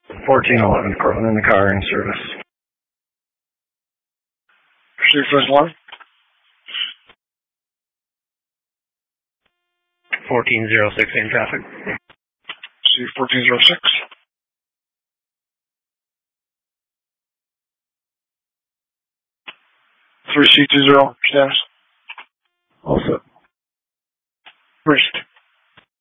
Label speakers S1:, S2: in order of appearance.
S1: 1411, Cortland in the car in service.
S2: Proceed first one.
S1: 1406 in traffic.
S2: Proceed 1406. C20 status.
S1: All set.
S2: Raced.